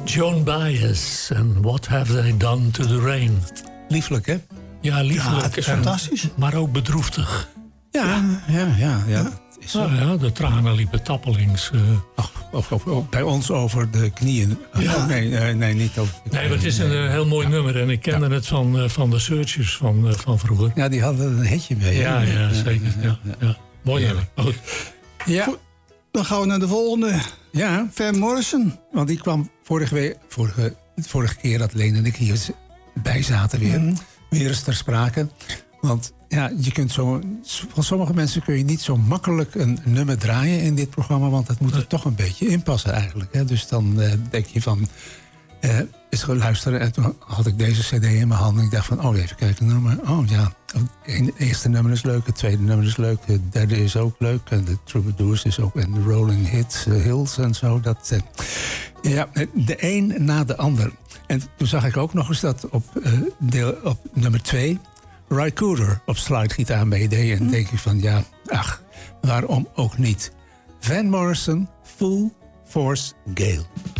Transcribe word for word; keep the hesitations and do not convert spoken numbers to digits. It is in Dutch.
Joan Baez en What Have They Done to the Rain. Lieflijk, hè? Ja, lieflijk. Ja, het is en, fantastisch. Maar ook bedroeftig. Ja, ja, ja. ja. Het is zo. Nou ja, de tranen liepen tappelings. Uh. Ach, of, of, of, bij ons over de knieën. Ja. Oh, nee, uh, nee, niet over de Nee, maar het is een uh, heel mooi ja. nummer. En ik kende ja. het van, uh, van de Searchers van, uh, van vroeger. Ja, die hadden een hitje mee. Ja, ja, ja, zeker. Ja, ja. Ja. Mooi nummer. Ja. Goed. Ja. Goed, dan gaan we naar de volgende. Ja. Van Morrison. Want die kwam vorige, week, vorige, vorige keer dat Leen en ik hier bij zaten weer. Mm. Weer eens ter sprake. Want ja, je kunt zo, van sommige mensen kun je niet zo makkelijk een nummer draaien in dit programma. Want dat moet er toch een beetje inpassen eigenlijk. Hè. Dus dan uh, denk je van... Uh, eens gaan luisteren. En toen had ik deze cd in mijn hand. En ik dacht van, oh, even kijken. Nummer. Oh ja, het eerste nummer is leuk. Het tweede nummer is leuk. Het derde is ook leuk. En de Troubadours is ook. En de Rolling Hits, uh, Hills en zo. Dat, uh, ja, de een na de ander. En toen zag ik ook nog eens dat op, uh, deel, op nummer twee... Ry Cooder op slidegitaar meedeed. En dan denk ik van, ja, ach, waarom ook niet? Van Morrison, Full Force Gale.